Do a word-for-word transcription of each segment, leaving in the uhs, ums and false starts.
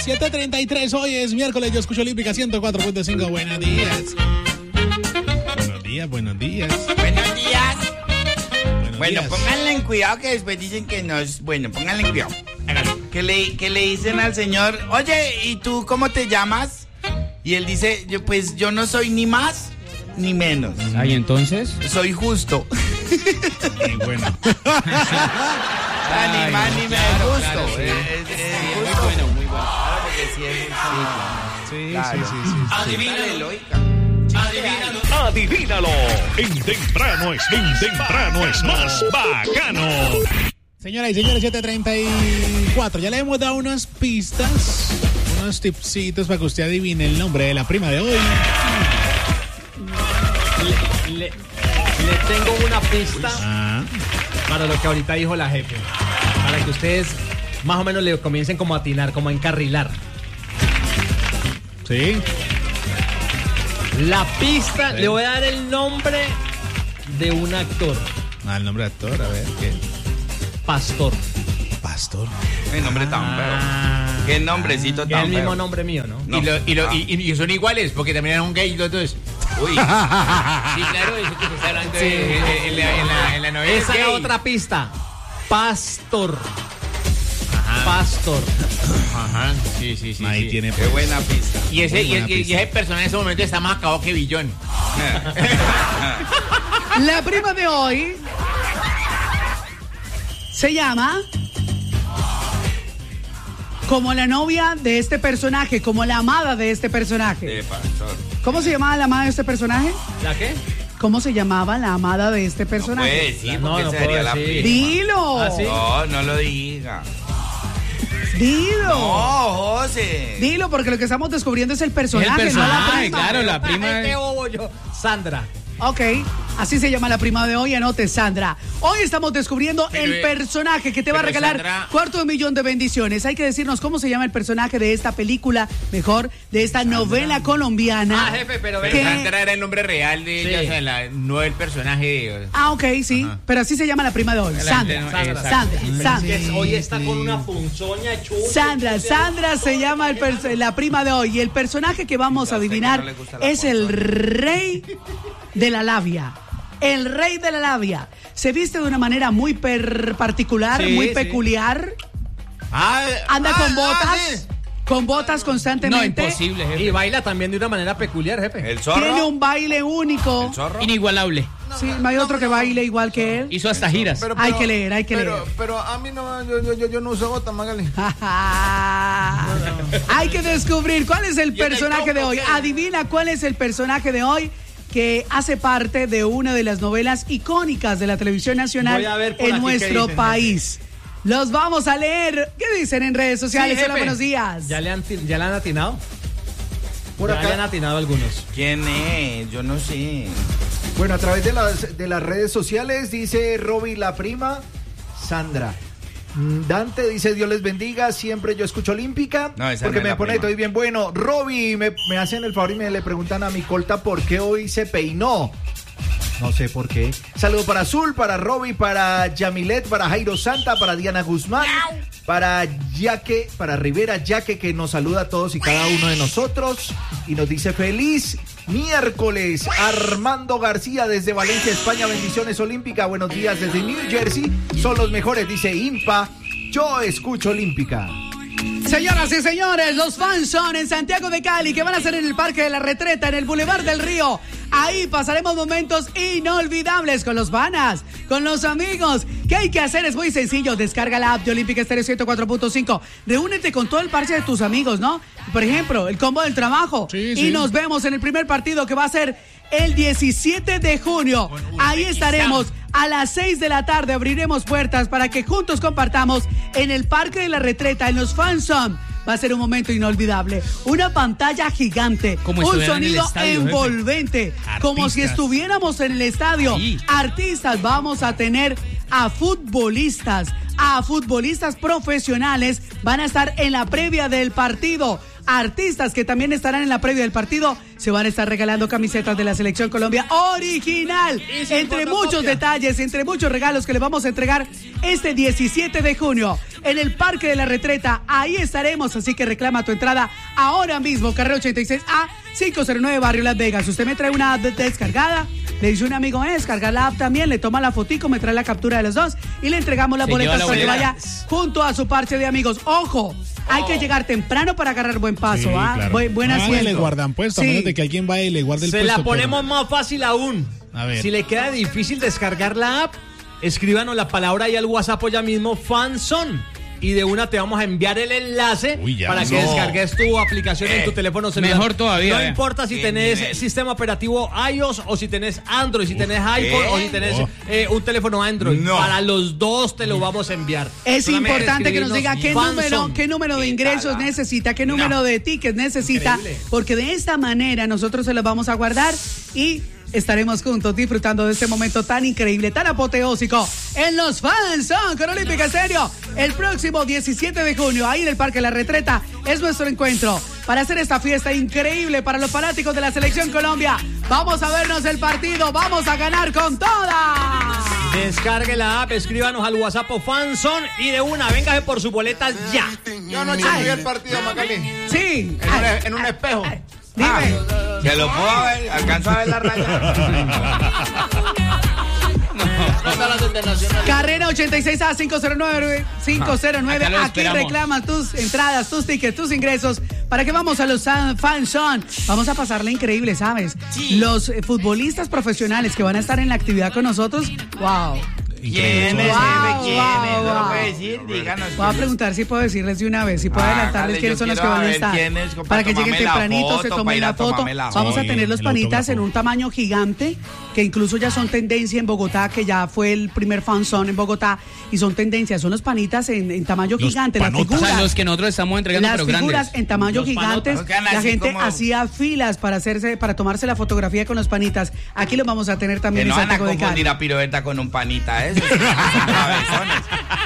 siete treinta y tres, hoy es miércoles, yo escucho Olímpica ciento cuatro punto cinco. Buenos días. Buenos días, buenos días. Buenos días. Buenos Bueno, días. pónganle en cuidado que después dicen que no es... Bueno, pónganle en cuidado. Que le, que le dicen al señor, oye, ¿y tú cómo te llamas? Y él dice, yo, pues yo no soy ni más ni menos. Ay, entonces. Soy justo. Y bueno. Ah, ni más ni menos. claro, Justo. claro, sí. Es- es- es Sí, muy justo. bueno, muy bueno. Claro, porque sí es justo. Sí, Claro. sí, sí, sí. Adivínalo. Lógica. Adivínalo. En temprano es, en temprano es más bacano. Señoras y señores, siete treinta y cuatro. Ya le hemos dado unas pistas, unos tipsitos para que usted adivine el nombre de la prima de hoy. Le, le- le tengo una pista Ah, para lo que ahorita dijo la jefe. Para que ustedes más o menos le comiencen como a atinar, como a encarrilar. sí. La pista, le voy a dar el nombre de un actor. Ah, el nombre de actor, a ver, ¿qué? Pastor. Pastor. Qué nombre tan feo. Ah, Qué nombrecito es tan el mismo feo. nombre mío, ¿no? No. Y, lo- y, lo- Ah. y- y son iguales, porque también eran un gay los dos. Uy. Sí, claro, eso que se está hablando Sí. de- en, en la, en, la, en la novela. Esa es es la gay. otra pista. Pastor. Pastor. Ajá, sí, sí, sí. Ahí sí. tiene. Qué buena pista. Y ese, Muy y, buena y- y pista. ese personaje en ese momento está más acabado que Billón. La prima de hoy se llama como la novia de este personaje, como la amada de este personaje. De pastor. ¿Cómo se llamaba la amada de este personaje? ¿La qué? ¿Cómo se llamaba la amada de este No puede personaje? decir No, porque no sería puedo la decir. prima. Dilo, ¿Ah, sí? No, no lo diga. dilo. No, José. Dilo, porque lo que estamos descubriendo es el personaje, no la personaje, prima. claro, la prima. Qué bobo yo. Sandra. Ok, así se llama la prima de hoy, anote, Sandra. Hoy estamos descubriendo Pero, el eh, personaje que te va a pero, regalar Sandra- cuarto de millón de bendiciones. Hay que decirnos cómo se llama el personaje de esta película, mejor, de esta novela colombiana. Ah, jefe, pero Pero ¿Qué? Sandra era el nombre real de ella, Sí. o sea, la- no el personaje de... Ah, ok, sí, Ajá. pero así se llama la prima de hoy, La Sandra. gente no- Sandra, exacto. Sandra, Sandra. Que hoy está con una punzoña chula. Sandra, Sandra se llama el perso- la prima de hoy. Y el personaje que vamos a Ya sé que adivinar no le gusta la es el ponzoña. rey de la labia. El rey de la labia. Se viste de una manera muy per- particular, Sí, muy sí. peculiar. Ah, Anda ah, con ah, botas, sí. con botas No, constantemente. imposible, Y jefe. baila también de una manera peculiar, jefe. El zorro. Tiene un baile único. El zorro. Inigualable. Sí, no hay otro que baile igual que él. Hizo hasta giras. Pero, Hay pero- que leer, hay que pero, leer. Pero a mí no, yo, yo, yo, yo no uso bota, Magali. Hay que descubrir cuál es el ¿Y en el personaje de tronco hoy. qué? Adivina cuál es el personaje de hoy que hace parte de una de las novelas icónicas de la televisión nacional Voy a ver por en aquí qué nuestro dicen, país. Los vamos a leer. ¿Qué dicen en redes sociales? Sí, Hola, jefe. buenos días. ¿Ya le han, ti- ya le han atinado? Por ya acá. le han atinado algunos. ¿Quién es? Yo no sé. Bueno, a través de las, de las redes sociales dice Roby la prima, Sandra. Mm, Dante dice Dios les bendiga, siempre yo escucho Olímpica, No, esa porque no es me la pone prima. todo bien bueno. Roby, me, me hacen el favor y me le preguntan a mi colta por qué hoy se peinó. No sé por qué. Saludo para Azul, para Roby, para Yamilet, para Jairo Santa, para Diana Guzmán, para Yaque, para Rivera Yaque, que nos saluda a todos y cada uno de nosotros y nos dice feliz miércoles. Armando García desde Valencia, España, bendiciones Olímpica. Buenos días desde New Jersey. Son los mejores, dice Impa. Yo escucho Olímpica. Señoras y señores, los fans son en Santiago de Cali, que van a ser en el Parque de la Retreta, en el Boulevard del Río. Ahí pasaremos momentos inolvidables con los panas, con los amigos. ¿Qué hay que hacer? Es muy sencillo. Descarga la app de Olímpica Estéreo ciento cuatro punto cinco. Reúnete con todo el parche de tus amigos, ¿no? Por ejemplo, el combo del trabajo. Sí, y sí. nos vemos en el primer partido que va a ser el diecisiete de junio. Ahí estaremos. A las seis de la tarde abriremos puertas para que juntos compartamos en el Parque de la Retreta, en los Fan Zone. Va a ser un momento inolvidable. Una pantalla gigante, Como un estuvieran en el sonido estadio, jefe. envolvente, como si Artistas. estuviéramos en el estadio. Sí. Artistas, vamos a tener a futbolistas, a futbolistas profesionales, van a estar en la previa del partido. Artistas que también estarán en la previa del partido se van a estar regalando camisetas de la Selección Colombia original. Entre muchos detalles, entre muchos regalos que les vamos a entregar este diecisiete de junio en el Parque de la Retreta. Ahí estaremos, así que reclama tu entrada ahora mismo. Carrera ochenta y seis A, quinientos nueve, Barrio Las Vegas. Usted me trae una app descargada, le dice a un amigo, eh, descargar la app también, le toma la fotico, me trae la captura de los dos y le entregamos las boletas para que vaya junto a su parche de amigos. ¡Ojo! Hay que llegar temprano para agarrar buen paso, Sí, ¿ah? claro. Buen, buen Ah, asiento. le guardan puesto, Sí. a menos de que alguien vaya y le guarde el Se puesto. la ponemos pero- más fácil aún. A ver. Si le queda difícil descargar la app, escríbanos la palabra ahí al WhatsApp o ya mismo, Fanson. Y de una te vamos a enviar el enlace Uy, ya para no. que descargues tu aplicación en tu teléfono celular. mejor todavía, No eh. importa si Qué tenés nivel. sistema operativo iOS o si tenés Android, si tenés iPhone o si tenés Oh. eh, un teléfono Android. No. Para los dos te lo vamos a enviar. Es Solamente importante que nos diga qué escribirnos número, Fanson. qué número de ¿Qué ingresos tal, ah? necesita, qué número de tickets necesita, Increíble. porque de esta manera nosotros se los vamos a guardar y estaremos juntos disfrutando de este momento tan increíble, tan apoteósico en los Fans con Olímpica Estéreo. El próximo diecisiete de junio, ahí en el Parque La Retreta, es nuestro encuentro para hacer esta fiesta increíble para los fanáticos de la Selección Colombia. Vamos a vernos el partido, vamos a ganar con toda. Descargue la app, escríbanos al WhatsApp o Fanson y de una, véngase por sus boletas ya. Yo anoche Ay. vi el partido, Magali. Sí. En, un, Ay, en un espejo. dime. Se lo puedo ver, alcanzo a ver la raya. Carrera ochenta y seis A, quinientos nueve, quinientos nueve. Acá lo Aquí esperamos. reclaman tus entradas, tus tickets, tus ingresos para que vamos a los Fanson. Vamos a pasarle increíble, ¿sabes? Los eh, futbolistas profesionales que van a estar en la actividad con nosotros, wow. ¿Quién es? Wow, ¿Quién wow, es? ¿No wow. lo puede decir? Díganos. Voy a quién es. preguntar si puedo decirles de una vez, si puedo Ah, adelantarles hágale, quiénes yo son los que quiero van a ver estar. quién es, Para que lleguen tomarme la tempranito, se foto, para tomen ir a la foto. tomarme la Vamos a foto. tener los El panitas autógrafo. en un tamaño gigante, que incluso ya son tendencia en Bogotá, que ya fue el primer fanzone en Bogotá, y son tendencias, son los panitas en, en tamaño Los gigante, las panotas. O sea, figuras. los que nosotros estamos entregando, Las pero figuras grandes. en tamaño Los gigantes, panotas. Quedan la así gente como- hacía filas para hacerse, para tomarse la fotografía con los panitas. Aquí los vamos a tener Que también no en van a Santiago de Cali. confundir a Piroveta con un panita, eso. Son cabezones.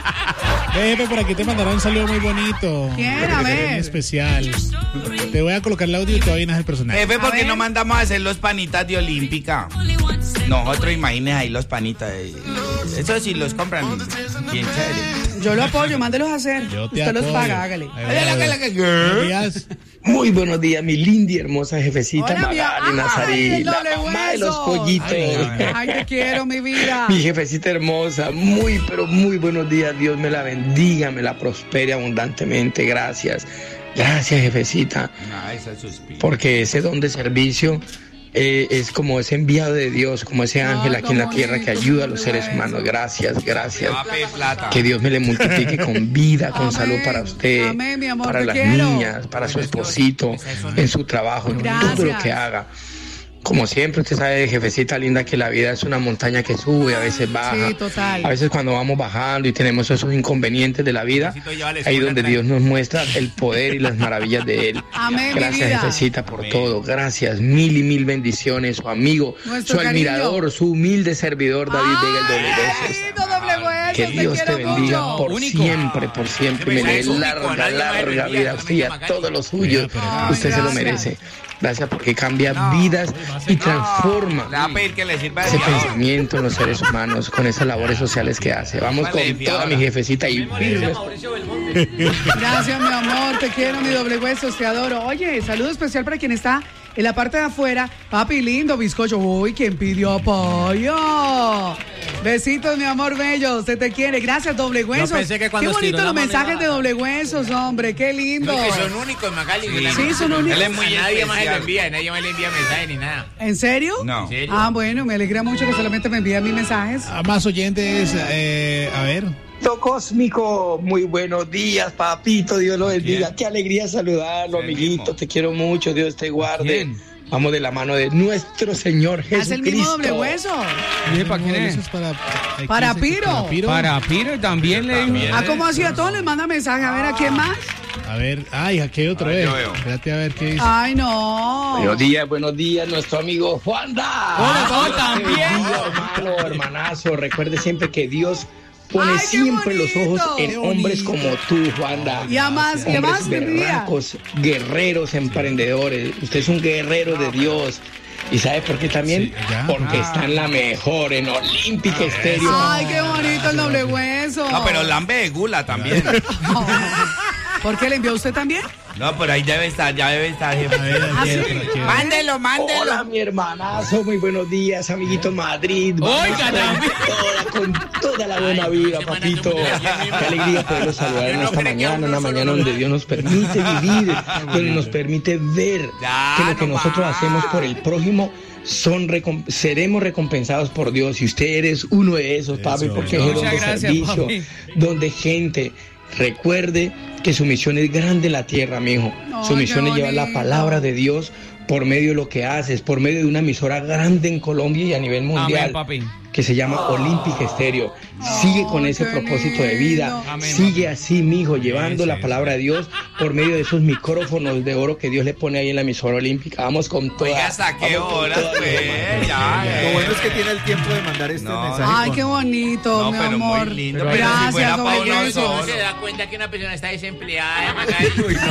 Ve, Jefe, por aquí te mandaron un saludo muy bonito. ¿Quién? A ver. En especial. Te voy a colocar el audio y todavía no es el personaje. Jefe, ¿por A qué ver. no mandamos a hacer los panitas de Olímpica? Nosotros, imagínese ahí los panitas. eh, Eso sí los compran bien chévere. Yo lo apoyo, mándelos a hacer. Yo te Usted los apoyo. paga, hágale. Ahí va, Buenos días. Muy buenos días, mi linda y hermosa jefecita Hola, mi- Magali ¡Ay, Nazarí, el la doble mamá de los hueso! pollitos. Ay, te quiero, mi vida. Mi jefecita hermosa, muy, pero muy buenos días. Dios me la bendiga, me la prospere abundantemente. Gracias. Gracias, jefecita, No, ese suspiro. porque ese don de servicio eh, es como ese enviado de Dios, como ese ángel aquí en la tierra que ayuda a los seres humanos. Gracias, gracias. Va a pedir plata. Que Dios me le multiplique con vida, con Amén. salud para usted, Amén, mi amor, para te las quiero. niñas, para su esposito, en su trabajo, en Gracias. todo lo que haga. Como siempre, usted sabe, jefecita linda, que la vida es una montaña que sube, a veces baja. Sí, total. A veces cuando vamos bajando y tenemos esos inconvenientes de la vida, Necesito llevar la ahí escuela donde atrás. Dios nos muestra el poder y las maravillas de Él. Amén, mi Gracias, vida. jefecita, por todo. Gracias, mil y mil bendiciones. Su amigo, Nuestro su cariño. admirador, su humilde servidor, David Vega, el doble besos. Ay, doble hueso, Que te Dios te quiero bendiga mucho. por Único. siempre, por siempre. Me dé Es único, larga, nadie más le larga bendiga, vida a no usted y me a llama todos los suyos. Ay, Usted se lo gracias. merece. Gracias porque cambia vidas y transforma Le va a pedir que le sirva de ese fiador. pensamiento en los seres humanos con esas labores sociales que hace. Vamos Vale, con fiadora. toda mi jefecita y firmes. Gracias, mi amor, te quiero, mi doble hueso, te adoro. Oye, saludo especial para quien está en la parte de afuera. Papi lindo, bizcocho. Uy, ¿quién pidió apoyo? Besitos, mi amor bello, se te quiere. Gracias, doble hueso. pensé que cuando Qué estiró bonitos la los mano mensajes iba de a- doble huesos, hombre, qué lindo. No, que son únicos, Magali. que Sí, la- son únicos. Él es muy A nadie más se lo especial. envía, nadie más le envía mensaje ni nada. ¿En serio? No. ¿En serio? Ah, bueno, me alegra mucho que solamente me envían mis mensajes. A más oyentes, eh, a ver. Papito Cósmico, muy buenos días, papito, Dios lo bendiga. Qué alegría saludarlo, El amiguito, mismo. te quiero mucho, Dios te guarde. ¿Quién? Vamos de la mano de nuestro Señor Haz el mismo Jesucristo. doble hueso. ¿Y para quién Eso es? es para, hay Para que decir que Piro. Para Piro. Para Peter también le dijo. Ah, ¿cómo así? A todos les manda mensaje. A ver, ¿a quién más? A ver, ay, aquí hay otro, Ah, eh. yo veo. Espérate a ver qué dice. Ay, no. Buenos días, buenos días, nuestro amigo Juanda. Hola, Juan, Dios te también. bendiga, hermano, hermanazo. Recuerde siempre que Dios pone Ay, qué siempre los ojos bonito. en hombres como tú, Juanda. Y además, y además, Hombres mi vida. berracos, guerreros, emprendedores. Usted es un guerrero de Dios. ¿Y sabe por qué también? Sí, ya. Porque Ah. está en la mejor, en Olímpica Estéreo. Ay, qué bonito el doble hueso. No, pero lambe de gula también. ¿Por qué le envió usted también? No, pero ahí debe estar, ya debe estar, jefe. ¿Ah, sí? Mándelo, Hola, mándelo. mi hermanazo, muy buenos días, amiguito Madrid. Vamos Oiga, con también. toda, con toda la buena vida, papito. Qué alegría poderlos saludar en esta mañana, una mañana donde Dios nos permite vivir, donde nos permite ver Ya, que lo que no nosotros más. hacemos por el prójimo son recom- seremos recompensados por Dios. Y usted eres uno de esos, papi, Eso. porque es Muchas el de gracias, servicio, papi. donde gente recuerde que su misión es grande en la tierra, mijo. Su Ay, misión qué es llevar la bonito. palabra de Dios por medio de lo que haces, por medio de una emisora grande en Colombia y a nivel mundial, Amén, papi. que se llama Olímpica Estéreo. Sigue con Ay, ese qué propósito de vida. lindo. Amén, Sigue así, mijo, llevando Sí, la sí, palabra de Dios por medio de esos micrófonos de oro que Dios le pone ahí en la emisora olímpica. Vamos con toda. Oiga, ¿hasta qué vamos con hora, toda, pues? hermano. Ya, Lo eh. bueno es que tiene el tiempo de mandar este No, mensaje. Ay, con- qué bonito, No, mi pero muy amor. lindo, pero pero si Gracias, fuera pa' doble uno hueso. solo. ¿No se da cuenta que una persona está desempleada, Magali?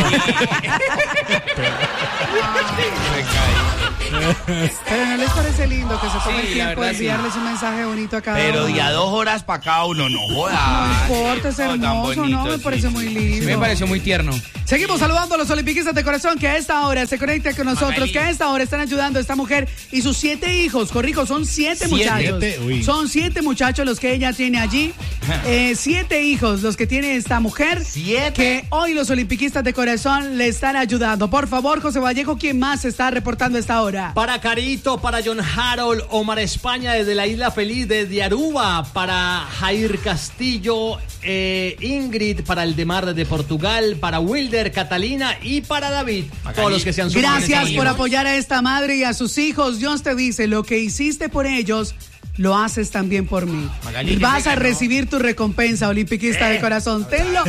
Pero ¿no les parece lindo que se tome Sí, el la tiempo de verdad, sí. enviarles un mensaje bonito a cada Pero uno? de a dos horas para cada uno, no jodas. No importa, es No, tan hermoso, ¿no? bonito, Me sí, parece sí. muy lindo. Me pareció muy tierno. Seguimos saludando a los olimpiquistas de corazón que a esta hora se conectan con nosotros, Magali. que a esta hora están ayudando a esta mujer y sus siete hijos. Corrijo, son siete, Siete, muchachos. uy. Son siete muchachos los que ella tiene allí. Eh, siete hijos los que tiene esta mujer. ¿Siete? Que hoy los olimpiquistas de corazón le están ayudando. Por favor, José Vallejo, ¿quién más se está reportando a esta hora? Para Carito, para John Harold, Omar España desde la Isla Feliz, desde Aruba, para Jair Castillo, eh, Ingrid, para el Demar desde Portugal, para Wilder, Catalina y para David. Todos los que sean sumado en Gracias este por día. apoyar a esta madre y a sus hijos. Dios te dice, lo que hiciste por ellos, lo haces también por mí. Magali, Y ¿qué vas se a ganó? recibir tu recompensa, olimpiquista de corazón. Tenlo,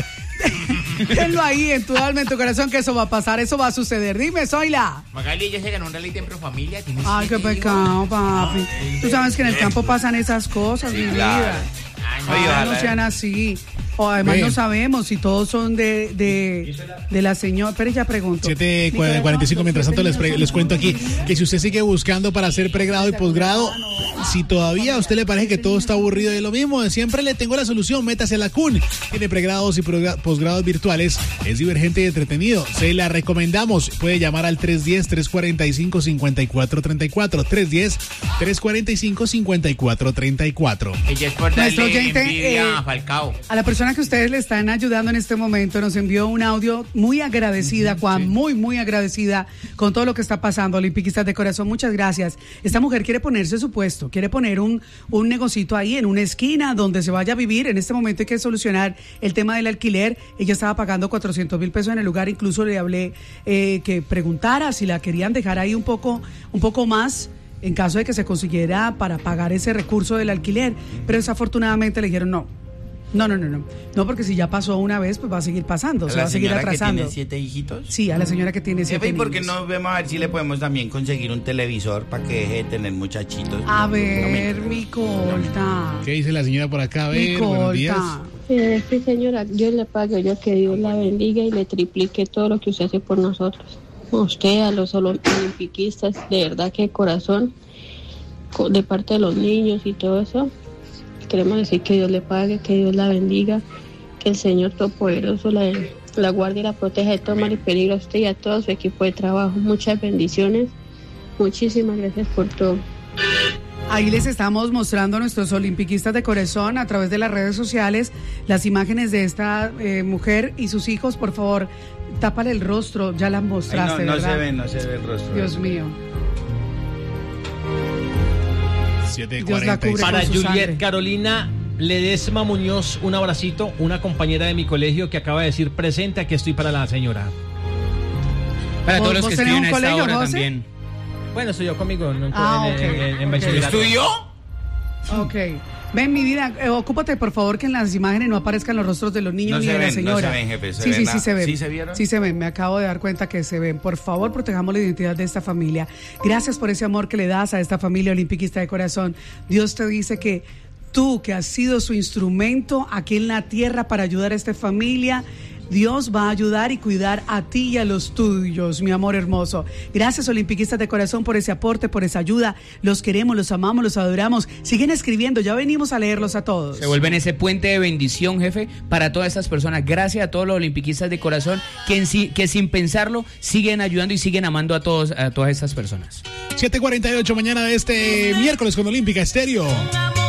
tenlo ahí en tu alma, en tu corazón, que eso va a pasar, eso va a suceder. Dime, Zoila. Magali, ella se ganó un reality en Profamilia. tiene Ay, qué siete pecado, papi. Tú sabes que en el campo pasan esas cosas, mi claro. vida. Ay, no. Oye, Ay, ojalá. no sean así. O además Ven. no sabemos si todos son de, de, de la señora. Pero ya pregunto. siete cuarenta y cinco, mientras tanto les, pre- les cuento aquí que si usted sigue buscando para hacer pregrado y posgrado, si todavía a usted le parece que todo está aburrido y lo mismo, siempre le tengo la solución, métase a la C U N. Tiene pregrados y progra- posgrados virtuales, es divergente y entretenido, se la recomendamos. Puede llamar al tres uno cero, tres cuatro cinco, cinco cuatro tres cuatro, tres uno cero, tres cuatro cinco, cinco cuatro tres cuatro. Ella es por Nuestro darle oyente, envidia eh, a Falcao. A la persona que ustedes le están ayudando en este momento nos envió un audio muy agradecida, Juan, muy, muy agradecida con todo lo que está pasando. Olimpiquistas de corazón, muchas gracias. Esta mujer quiere ponerse su puesto, quiere poner un, un negocito ahí en una esquina donde se vaya a vivir. En este momento hay que solucionar el tema del alquiler. Ella estaba pagando cuatrocientos mil pesos en el lugar, incluso le hablé eh, que preguntara si la querían dejar ahí un poco, un poco más, en caso de que se consiguiera para pagar ese recurso del alquiler. Pero desafortunadamente le dijeron no. No, no, no, no. No, porque si ya pasó una vez, pues va a seguir pasando, ¿A se la va a seguir señora que atrasando. tiene siete hijitos? Sí, a la señora que tiene siete Jefe, ¿y por qué niños. no vemos a ver si le podemos también conseguir un televisor para que deje de tener muchachitos? A No, ver, no me- mi colta. ¿Qué dice la señora por acá? A Mi ver, buenos días. colta. Eh, sí, señora, Dios le pague, yo que Dios la bendiga y le triplique todo lo que usted hace por nosotros. A usted, a los olimpiquistas, de verdad que corazón, co- de parte de los niños y todo eso, queremos decir que Dios le pague, que Dios la bendiga, que el Señor Todopoderoso la, la guarde y la proteja de todo mal y peligro a usted y a todo su equipo de trabajo. Muchas bendiciones, muchísimas gracias por todo. Ahí les estamos mostrando a nuestros olimpiquistas de corazón a través de las redes sociales las imágenes de esta eh, mujer y sus hijos. Por favor, tápale el rostro, ya la Ay, mostraste, no, no ¿verdad? se ve, no se ve el rostro. Dios mío. siete Dios la cuarenta y cubre. cinco. Para con su Juliet sangre. Carolina Ledesma Muñoz, un abracito, una compañera de mi colegio que acaba de decir presente, aquí estoy para la señora. Para ¿Vos- todos los vos que tenés escriben un a esta colegio, hora José? también. Bueno, estudió conmigo en, en, Ah, en- ok, en- en ok. bachillerato. ¿Estudió? Ok. Ven, mi vida, eh, ocúpate por favor que en las imágenes no aparezcan los rostros de los niños No ni se de la ven, no señora. se ven, jefe, se sí, ven sí, nada. sí se ven. ¿Sí se vieron? Sí se ven, me acabo de dar cuenta que se ven. Por favor, protejamos la identidad de esta familia. Gracias por ese amor que le das a esta familia olimpiquista de corazón. Dios te dice que tú que has sido su instrumento aquí en la tierra para ayudar a esta familia. Dios va a ayudar y cuidar a ti y a los tuyos, mi amor hermoso. Gracias, olimpiquistas de corazón, por ese aporte, por esa ayuda. Los queremos, los amamos, los adoramos. Siguen escribiendo, ya venimos a leerlos a todos. Se vuelven ese puente de bendición, jefe, para todas estas personas. Gracias a todos los olimpiquistas de corazón que, en sí, que sin pensarlo siguen ayudando y siguen amando a todos, a todas estas personas. siete cuarenta y ocho mañana de este miércoles con Olímpica Estéreo.